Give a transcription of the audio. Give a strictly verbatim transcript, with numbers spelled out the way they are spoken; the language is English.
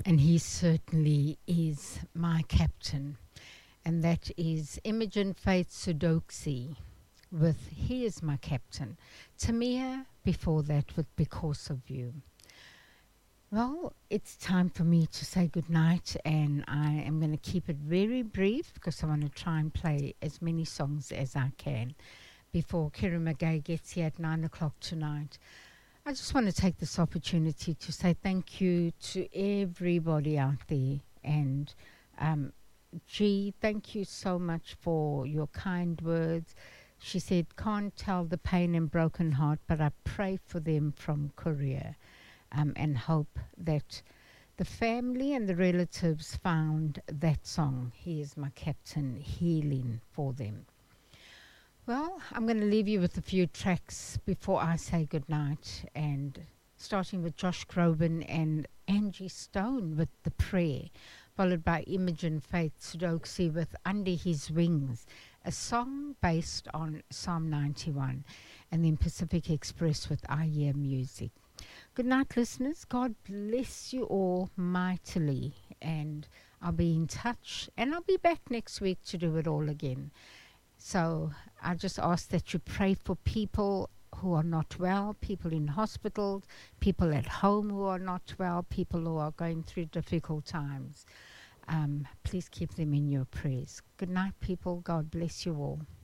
And he certainly is my captain. And that is Imogen Faith Sudoksi with He is My Captain. Tamia before that with Because of You. Well, it's time for me to say goodnight, and I am going to keep it very brief because I want to try and play as many songs as I can before Kira McGay gets here at nine o'clock tonight. I just want to take this opportunity to say thank you to everybody out there. And, um, G, thank you so much for your kind words. She said, can't tell the pain and broken heart, but I pray for them from Korea. Um, and hope that the family and the relatives found that song, He is My Captain, healing for them. Well, I'm going to leave you with a few tracks before I say goodnight, and starting with Josh Groban and Angie Stone with The Prayer, followed by Imogen Faith Sudoksi with Under His Wings, a song based on Psalm ninety-one, and then Pacific Express with I Hear Music. Good night, listeners. God bless you all mightily. And I'll be in touch. And I'll be back next week to do it all again. So I just ask that you pray for people who are not well, people in hospitals, people at home who are not well, people who are going through difficult times. Um, please keep them in your prayers. Good night, people. God bless you all.